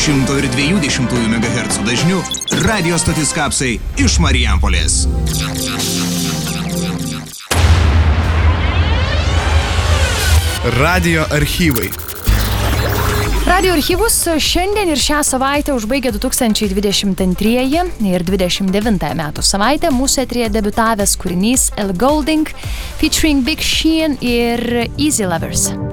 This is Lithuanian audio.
102,2 MHz dažniu radio stotis Kapsai iš Marijampolės. Radio archyvai. Radio archyvus šiandien ir šią savaitę užbaigė 2022 ir 29 metų savaitę mūsų eteryje debiutavęs kūrinys Elle Goulding featuring Big Sean ir Easy Lovers.